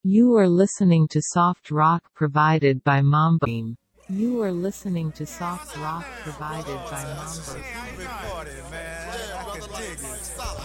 You are listening to soft rock provided by Mambo. You are listening to soft rock provided by Mambo.